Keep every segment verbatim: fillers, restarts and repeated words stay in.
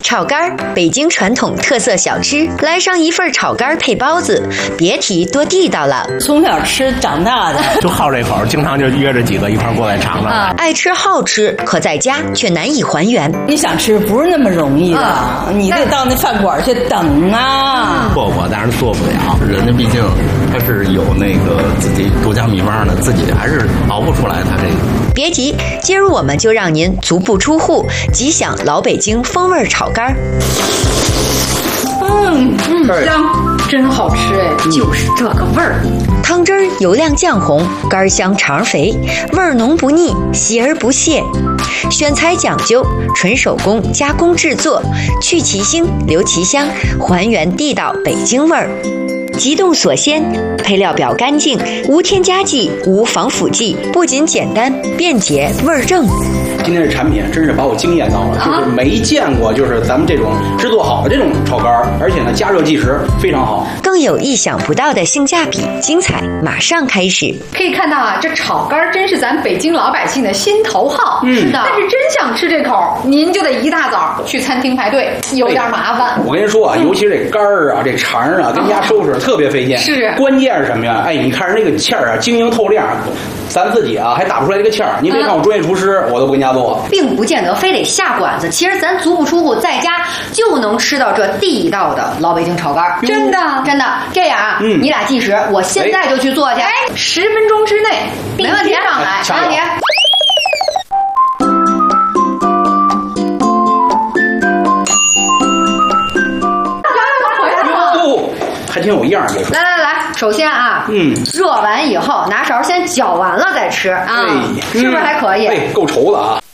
炒肝，北京传统特色小吃，来上一份炒肝配包子，别提多地道了。 从小吃长大的， 就好这口，经常就约着几个一块过来尝尝。 啊，爱吃好吃，可在家却难以还原。 你想吃不是那么容易的，啊、你得到那饭馆去等啊。 做过，但是做不了。 人家毕竟他是有那个自己独家秘方的，自己还是熬不出来他这个。 别急，今儿我们就让您足不出户，即享老北京风味炒肝。 嗯嗯，香，真好吃哎，就是这个味儿。 汤汁儿油亮酱红，肝香肠肥，味儿浓不腻，稀而不泄。选材讲究，纯手工加工制作，去其腥，留其香，还原地道北京味儿。急冻锁鲜，配料表干净，无添加剂，无防腐剂，不仅简单便捷，味儿正。 今天这产品真是把我惊艳到了，就是没见过，就是咱们这种制作好的这种炒肝，而且呢加热计时非常好， 更有意想不到的性价比，精彩马上开始。 可以看到啊，这炒肝真是咱北京老百姓的心头好。 嗯， 是的。但是真想吃这口，您就得一大早去餐厅排队，有点麻烦。 我跟您说啊，尤其是这肝儿啊、这肠啊，跟家收拾特别费劲。 是， 关键是什么呀？哎，你看人那个馅儿啊，晶莹透亮，咱自己啊还打不出来这个馅儿。你别看我专业厨师，我都不跟家做， 并不见得非得下馆子。其实咱足不出户，在家就能吃到这地道的老北京炒肝。真的，真的。这样啊，嗯、你俩计时，我现在就去做去。哎，十分钟之内，没问题，上来，没问题。 还挺有样儿，别说。 来来来，首先啊，嗯，热完以后拿勺先搅完了再吃啊，哎、是不是还可以？ 哎，够稠了啊。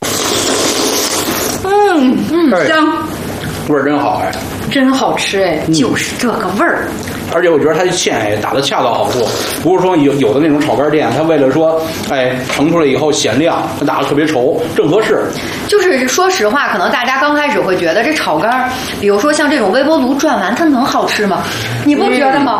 嗯嗯，香， 味儿真好哎， 真好吃哎，嗯、就是这个味儿。 而且我觉得它的馅哎打得恰到好处，不是说有有的那种炒肝店，它为了说哎盛出来以后显亮，它打得特别稠，正合适。 就是说实话，可能大家刚开始会觉得这炒肝，比如说像这种微波炉转完，它能好吃吗？你不觉得吗？